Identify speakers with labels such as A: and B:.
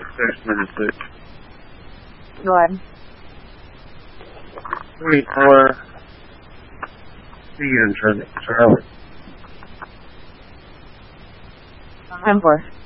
A: Text message.
B: Go ahead.
A: 24 Ian Charlie.
B: 10-4.